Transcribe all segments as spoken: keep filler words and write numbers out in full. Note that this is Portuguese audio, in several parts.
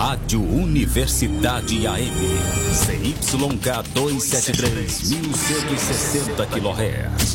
Rádio Universidade A M, C Y K duzentos e setenta e três, mil cento e sessenta quilohertz.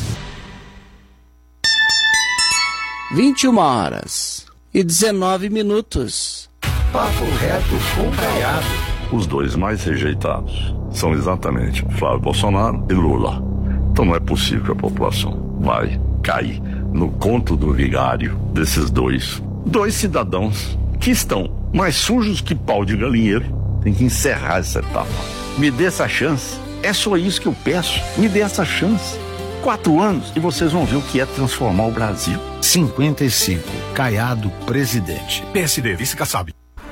vinte e uma horas e dezenove minutos. Papo reto com Caiado. Os dois mais rejeitados são exatamente Flávio Bolsonaro e Lula. Então não é possível que a população vai cair no conto do vigário desses dois. Dois cidadãos que estão mais sujos que pau de galinheiro. Tem que encerrar essa etapa. Me dê essa chance. É só isso que eu peço. Me dê essa chance. Quatro anos e vocês vão ver o que é transformar o Brasil. cinquenta e cinco. Caiado, presidente. P S D, vice-Kassab.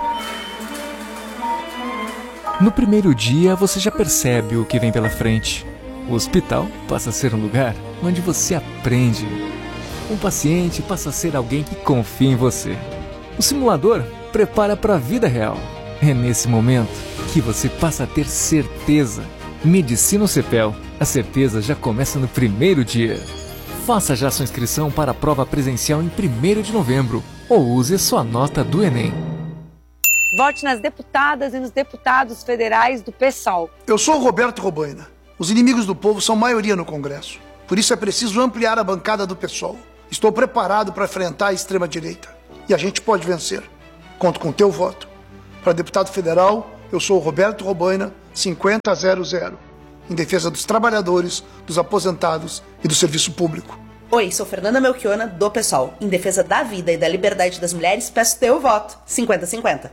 No primeiro dia, você já percebe o que vem pela frente. O hospital passa a ser um lugar onde você aprende. Um paciente passa a ser alguém que confia em você. O simulador prepara para a vida real. É nesse momento que você passa a ter certeza. Medicina Cepel. A certeza já começa no primeiro dia. Faça já sua inscrição para a prova presencial em primeiro de novembro ou use sua nota do Enem. Vote nas deputadas e nos deputados federais do PSOL. Eu sou o Roberto Robaina. Os inimigos do povo são maioria no Congresso. Por isso é preciso ampliar a bancada do PSOL. Estou preparado para enfrentar a extrema-direita. E a gente pode vencer. Conto com teu voto. Para deputado federal, eu sou o Roberto Robaina, cinquenta zero zero. Em defesa dos trabalhadores, dos aposentados e do serviço público. Oi, sou Fernanda Melchiona, do PSOL. Em defesa da vida e da liberdade das mulheres, peço teu voto. cinquenta cinquenta.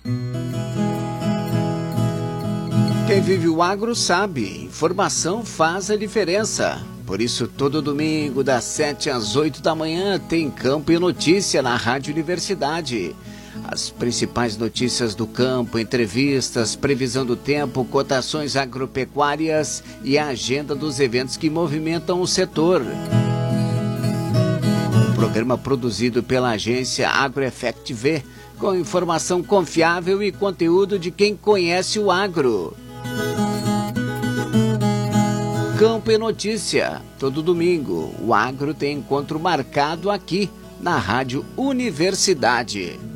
Quem vive o agro sabe, informação faz a diferença. Por isso, todo domingo, das sete às oito da manhã, tem Campo e Notícia na Rádio Universidade. As principais notícias do campo, entrevistas, previsão do tempo, cotações agropecuárias e a agenda dos eventos que movimentam o setor. Um programa produzido pela agência AgroEffect V, com informação confiável e conteúdo de quem conhece o agro. Campo e Notícia, todo domingo. O agro tem encontro marcado aqui na Rádio Universidade.